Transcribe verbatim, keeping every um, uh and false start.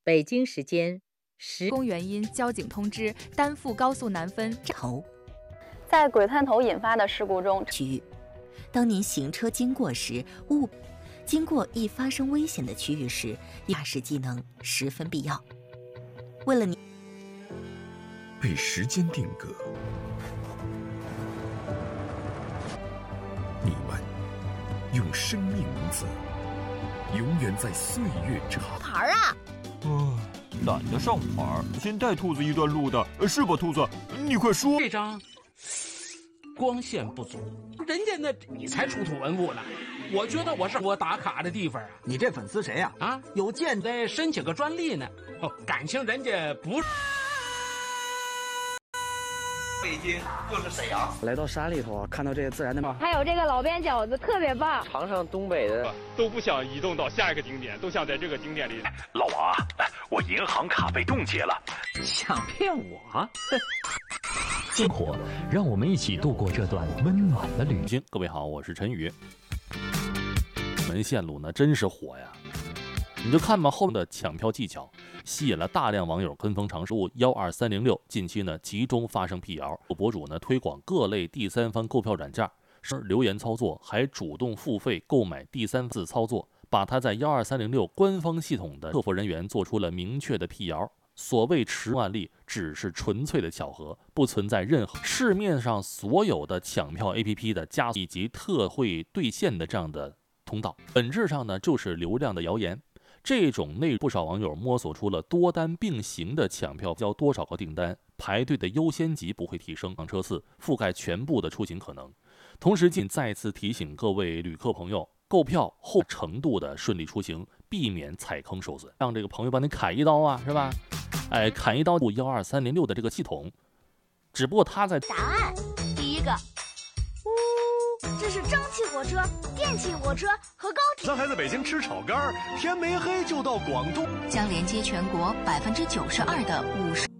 北京时间十。 工原因，交警通知丹阜高速南分头。 在鬼探头引发的事故中， 区域，当您行车经过时，勿经过易发生危险的区域时，驾驶技能十分必要。为了你， 被时间定格，你们用生命名字，永远在岁月中。 牌啊！ 哦，懒得上牌，先带兔子一段路的，是吧，兔子？你快说。 这张光线不足，人家那你才出土文物呢。我觉得我是我打卡的地方啊。 你这粉丝谁呀？ 啊， 有见得申请个专利呢。哦，感情人家不是。 北京就是沈阳。 来到山里头，看到这些自然的吗？ 还有这个老边饺子特别棒。 尝尝东北的， 都不想移动到下一个景点，都想在这个景点里。 老王啊，我银行卡被冻结了， 想骗我？生活，让我们一起度过这段温暖的旅行。 各位好，我是陈宇。门线路呢真是火呀，你就看吧，后面的抢票技巧吸引了大量网友跟风尝试。幺二三零六近期呢集中发生辟谣，博主呢推广各类第三方购票软件，是留言操作，还主动付费购买第三次操作，把他在幺二三零六官方系统的客服人员做出了明确的辟谣。所谓持案例只是纯粹的巧合，不存在任何市面上所有的抢票 A P P 的加速以及特惠兑现的这样的通道，本质上呢就是流量的谣言。这种内容，不少网友摸索出了多单并行的抢票，交多少个订单，排队的优先级不会提升，车次覆盖全部的出行可能。同时，仅再次提醒各位旅客朋友，购票后程度的顺利出行，避免踩坑受损，让这个朋友帮你砍一刀啊，是吧？哎，砍一刀幺二三零六的这个系统，只不过他在答案第一个，呜，这是蒸汽火车、电气火车和高铁。 咱还在北京吃炒肝，天没黑就到广东， 将连接全国百分之九十二的五十。